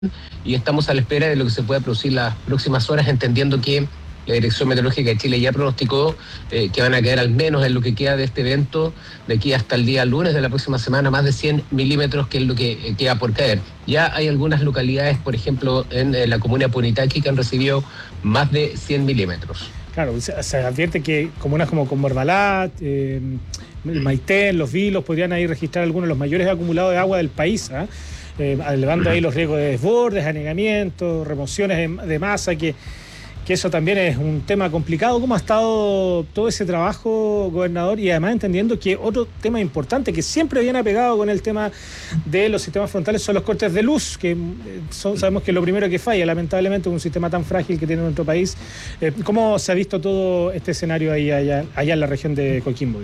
y estamos a la espera de lo que se pueda producir las próximas horas, entendiendo que la Dirección Meteorológica de Chile ya pronosticó que van a caer al menos en lo que queda de este evento, de aquí hasta el día lunes de la próxima semana, más de 100 milímetros, que es lo que queda por caer. Ya hay algunas localidades, por ejemplo, en la comuna de Punitaqui, que han recibido más de 100 milímetros. Claro, se advierte que comunas como Comborbalá, el Maitén, Los Vilos, podrían ahí registrar algunos de los mayores acumulados de agua del país, elevando ahí los riesgos de desbordes, anegamientos, remociones de masa, que eso también es un tema complicado. ¿Cómo ha estado todo ese trabajo, gobernador? Y además entendiendo que otro tema importante que siempre viene apegado con el tema de los sistemas frontales son los cortes de luz, que sabemos que es lo primero que falla, lamentablemente, un sistema tan frágil que tiene nuestro país. ¿Cómo se ha visto todo este escenario ahí allá en la región de Coquimbo?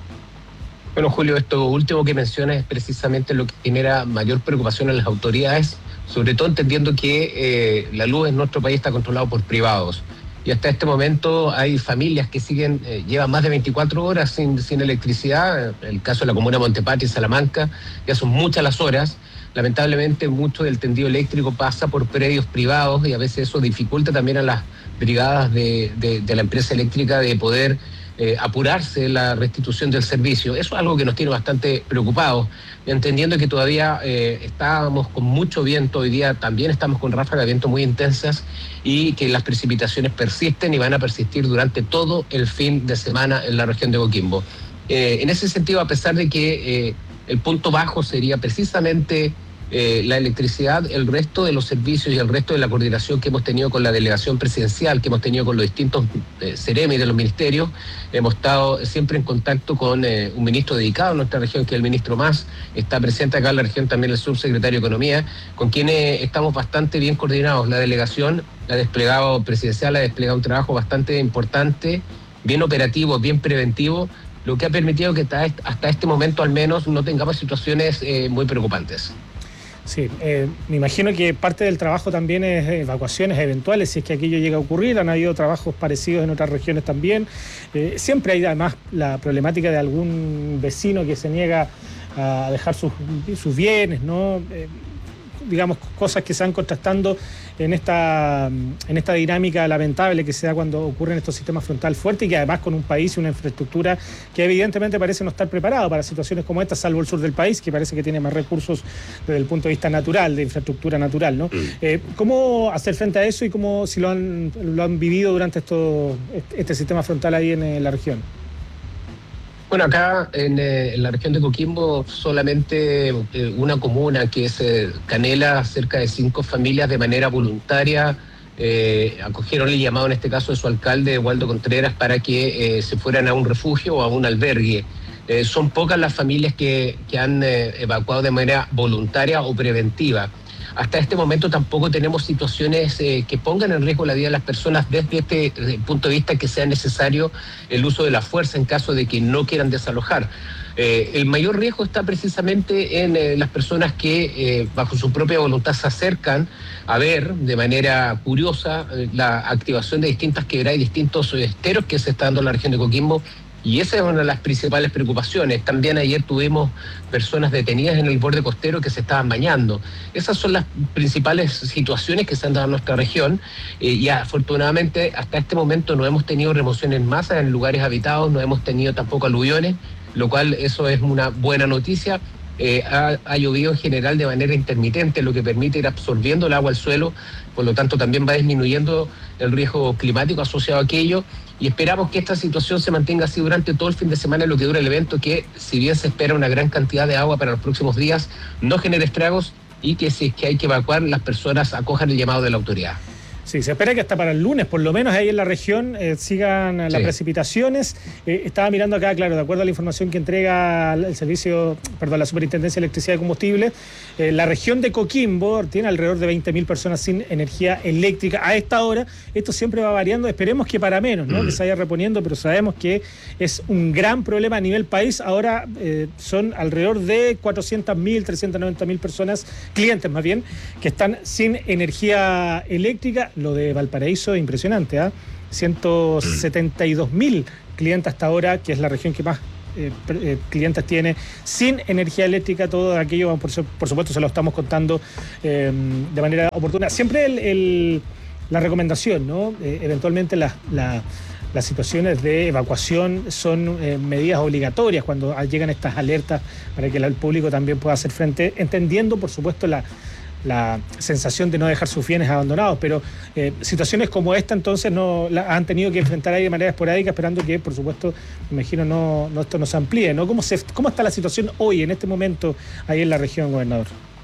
Bueno, Julio, esto último que mencionas es precisamente lo que genera mayor preocupación en las autoridades, sobre todo entendiendo que la luz en nuestro país está controlado por privados. Y hasta este momento hay familias que llevan más de 24 horas sin electricidad. El caso de la comuna de Montepatri y Salamanca, ya son muchas las horas. Lamentablemente, mucho del tendido eléctrico pasa por predios privados y a veces eso dificulta también a las brigadas de la empresa eléctrica de poder apurarse la restitución del servicio. Eso es algo que nos tiene bastante preocupados, entendiendo que todavía estábamos con mucho viento, hoy día también estamos con ráfagas de viento muy intensas y que las precipitaciones persisten y van a persistir durante todo el fin de semana en la región de Coquimbo. En ese sentido, a pesar de que el punto bajo sería precisamente la electricidad, el resto de los servicios y el resto de la coordinación que hemos tenido con la delegación presidencial, que hemos tenido con los distintos CEREMI de los ministerios, hemos estado siempre en contacto con un ministro dedicado a nuestra región, que es el ministro Mas, está presente acá en la región también el subsecretario de Economía, con quienes estamos bastante bien coordinados. La delegación, la desplegado presidencial, ha desplegado un trabajo bastante importante, bien operativo, bien preventivo, lo que ha permitido que hasta este momento al menos no tengamos situaciones muy preocupantes. Sí, me imagino que parte del trabajo también es evacuaciones eventuales, si es que aquello llega a ocurrir. Han habido trabajos parecidos en otras regiones también. Siempre hay además la problemática de algún vecino que se niega a dejar sus bienes, ¿no? Digamos, cosas que se van contrastando en esta dinámica lamentable que se da cuando ocurren estos sistemas frontal fuertes, y que además con un país y una infraestructura que evidentemente parece no estar preparado para situaciones como esta, salvo el sur del país, que parece que tiene más recursos desde el punto de vista natural, de infraestructura natural, ¿no? ¿Cómo hacer frente a eso y cómo si lo han vivido durante este sistema frontal ahí en la región? Bueno, acá en la región de Coquimbo solamente una comuna, que es Canela, cerca de 5 familias de manera voluntaria acogieron el llamado, en este caso de su alcalde, Waldo Contreras, para que se fueran a un refugio o a un albergue. Son pocas las familias que han evacuado de manera voluntaria o preventiva. Hasta este momento tampoco tenemos situaciones que pongan en riesgo la vida de las personas desde este punto de vista que sea necesario el uso de la fuerza en caso de que no quieran desalojar. El mayor riesgo está precisamente en las personas que bajo su propia voluntad se acercan a ver de manera curiosa la activación de distintas quebradas y distintos esteros que se está dando en la región de Coquimbo. Y esa es una de las principales preocupaciones. También ayer tuvimos personas detenidas en el borde costero que se estaban bañando. Esas son las principales situaciones que se han dado en nuestra región y afortunadamente hasta este momento no hemos tenido remoción en masa en lugares habitados, no hemos tenido tampoco aluviones, lo cual eso es una buena noticia. Ha llovido en general de manera intermitente, lo que permite ir absorbiendo el agua al suelo, por lo tanto también va disminuyendo el riesgo climático asociado a aquello, y esperamos que esta situación se mantenga así durante todo el fin de semana, en lo que dura el evento, que si bien se espera una gran cantidad de agua para los próximos días, no genere estragos y que si es que hay que evacuar, las personas acojan el llamado de la autoridad. Sí, se espera que hasta para el lunes, por lo menos ahí en la región, sigan las precipitaciones. Estaba mirando acá, claro, de acuerdo a la información que entrega la Superintendencia de Electricidad y Combustible, la región de Coquimbo tiene alrededor de 20.000 personas sin energía eléctrica a esta hora. Esto siempre va variando, esperemos que para menos, ¿no? Que se vaya reponiendo, pero sabemos que es un gran problema a nivel país. Ahora son alrededor de 400.000, 390.000 personas, clientes más bien, que están sin energía eléctrica. Lo de Valparaíso es impresionante, 172.000 clientes hasta ahora, que es la región que más clientes tiene sin energía eléctrica. Todo aquello, por supuesto, se lo estamos contando de manera oportuna. Siempre la recomendación, ¿no? Eventualmente las situaciones de evacuación son medidas obligatorias cuando llegan estas alertas para que el público también pueda hacer frente, entendiendo, por supuesto, la sensación de no dejar sus bienes abandonados, pero situaciones como esta entonces no la han tenido que enfrentar ahí de manera esporádica, esperando que, por supuesto, me imagino, esto no se amplíe, ¿no? ¿Cómo está la situación hoy, en este momento, ahí en la región, gobernador?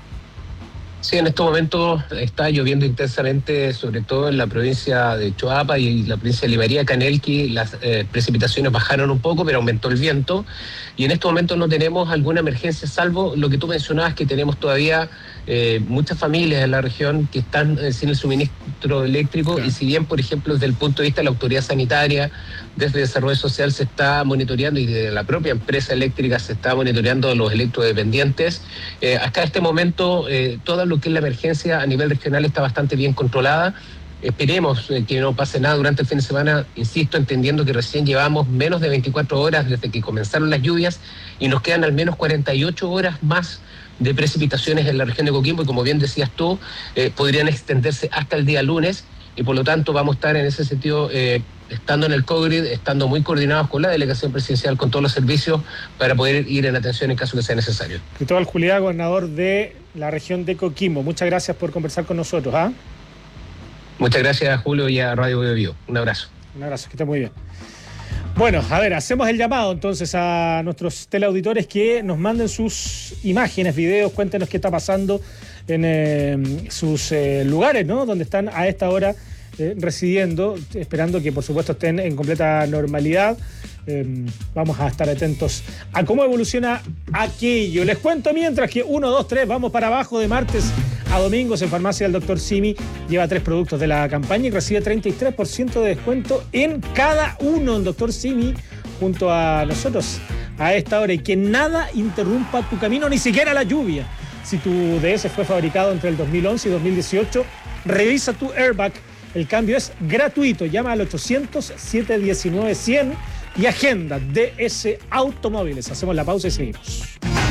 Sí, en estos momentos está lloviendo intensamente, sobre todo en la provincia de Choapa y la provincia de Limaría, Canelqui. Las precipitaciones bajaron un poco, pero aumentó el viento. Y en estos momentos no tenemos alguna emergencia, salvo lo que tú mencionabas, que tenemos todavía muchas familias en la región que están sin el suministro eléctrico. Claro. Y si bien, por ejemplo, desde el punto de vista de la autoridad sanitaria, desde Desarrollo Social se está monitoreando, y desde la propia empresa eléctrica se está monitoreando a los electrodependientes, hasta este momento todo lo que es la emergencia a nivel regional está bastante bien controlada. Esperemos que no pase nada durante el fin de semana, insisto, entendiendo que recién llevamos menos de 24 horas desde que comenzaron las lluvias y nos quedan al menos 48 horas más de precipitaciones en la región de Coquimbo, y como bien decías tú, podrían extenderse hasta el día lunes, y por lo tanto vamos a estar en ese sentido estando en el COGRID, estando muy coordinados con la delegación presidencial, con todos los servicios, para poder ir en atención en caso que sea necesario. Cristóbal Juliá, gobernador de la región de Coquimbo, muchas gracias por conversar con nosotros. Muchas gracias, Julio, y a Radio Biobío. Un abrazo. Un abrazo, que esté muy bien. Bueno, a ver, hacemos el llamado entonces a nuestros teleauditores que nos manden sus imágenes, videos, cuéntenos qué está pasando en sus lugares, ¿no? Donde están a esta hora residiendo, esperando que por supuesto estén en completa normalidad. Vamos a estar atentos a cómo evoluciona aquello. Les cuento mientras que 1, 2, 3, vamos para abajo de martes a domingos en Farmacia del Dr. Simi. Lleva 3 productos de la campaña y recibe 33% de descuento en cada uno en Dr. Simi junto a nosotros a esta hora, y que nada interrumpa tu camino, ni siquiera la lluvia. Si tu DS fue fabricado entre el 2011 y 2018, revisa tu airbag. El cambio es gratuito. Llama al 800-719-100 y agenda DS Automóviles. Hacemos la pausa y seguimos.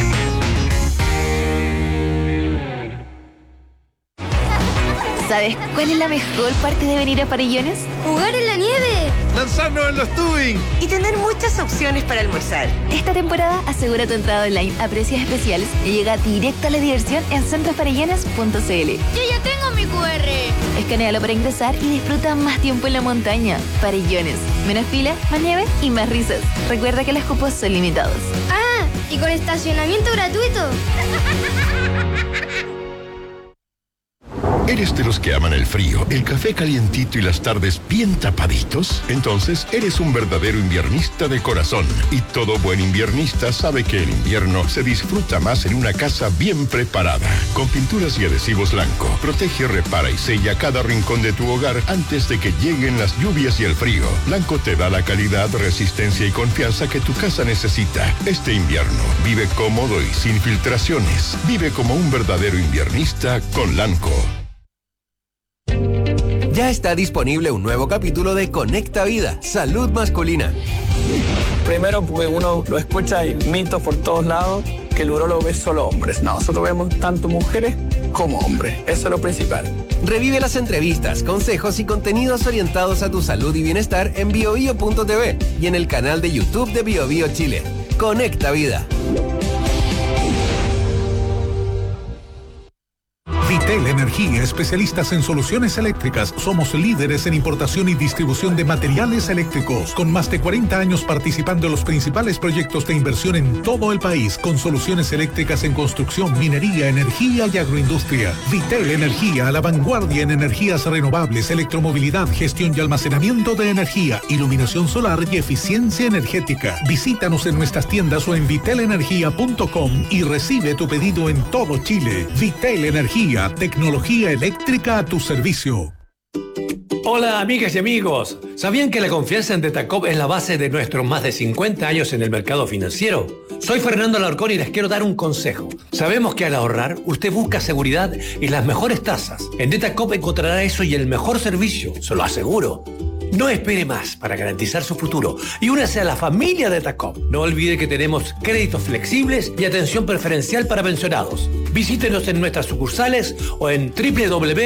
¿Sabes cuál es la mejor parte de venir a Farellones? ¡Jugar en la nieve! ¡Lanzarnos en los tubing! Y tener muchas opciones para almorzar. Esta temporada asegura tu entrada online a precios especiales y llega directo a la diversión en centrofarellones.cl. ¡Yo ya tengo mi QR! Escanéalo para ingresar y disfruta más tiempo en la montaña. Farellones. Menos fila, más nieve y más risas. Recuerda que los cupos son limitados. ¡Ah! ¿Y con estacionamiento gratuito? ¿Eres de los que aman el frío, el café calientito y las tardes bien tapaditos? Entonces eres un verdadero inviernista de corazón. Y todo buen inviernista sabe que el invierno se disfruta más en una casa bien preparada. Con pinturas y adhesivos Lanco, protege, repara y sella cada rincón de tu hogar antes de que lleguen las lluvias y el frío. Lanco te da la calidad, resistencia y confianza que tu casa necesita. Este invierno, vive cómodo y sin filtraciones. Vive como un verdadero inviernista con Lanco. Ya está disponible un nuevo capítulo de Conecta Vida, Salud Masculina. Primero, porque uno lo escucha y mitos por todos lados, que el urólogo ve solo hombres. No, nosotros vemos tanto mujeres como hombres. Eso es lo principal. Revive las entrevistas, consejos y contenidos orientados a tu salud y bienestar en biobio.tv y en el canal de YouTube de BioBio Chile. Conecta Vida. Vitel Energía, especialistas en soluciones eléctricas. Somos líderes en importación y distribución de materiales eléctricos, con más de 40 años participando en los principales proyectos de inversión en todo el país, con soluciones eléctricas en construcción, minería, energía y agroindustria. Vitel Energía, a la vanguardia en energías renovables, electromovilidad, gestión y almacenamiento de energía, iluminación solar y eficiencia energética. Visítanos en nuestras tiendas o en vitelenergia.com y recibe tu pedido en todo Chile. Vitel Energía, tecnología eléctrica a tu servicio. Hola amigas y amigos, ¿sabían que la confianza en Detacop es la base de nuestros más de 50 años en el mercado financiero? Soy Fernando Alarcón y les quiero dar un consejo. Sabemos que al ahorrar, usted busca seguridad y las mejores tasas. En Detacop encontrará eso y el mejor servicio, se lo aseguro. No espere más para garantizar su futuro y únase a la familia de TACOP. No olvide que tenemos créditos flexibles y atención preferencial para pensionados. Visítenos en nuestras sucursales o en www